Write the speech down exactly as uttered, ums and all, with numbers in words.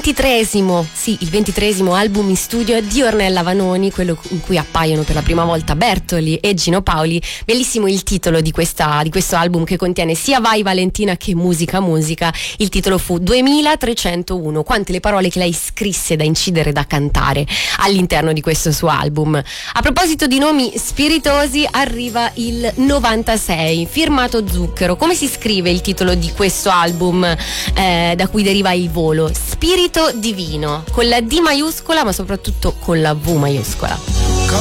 ventitreesimo, sì, il ventitreesimo album in studio di Ornella Vanoni, quello in cui appaiono per la prima volta Bertoli e Gino Paoli. Bellissimo il titolo di, questa, di questo album, che contiene sia Vai Valentina che Musica Musica. Il titolo fu duemilatrecentouno, quante le parole che lei scrisse da incidere, da cantare all'interno di questo suo album. A proposito di nomi spiritosi, arriva il novantasei, firmato Zucchero. Come si scrive il titolo di questo album eh, da cui deriva il volo? Spirito Divino, con la D maiuscola ma soprattutto con la V maiuscola.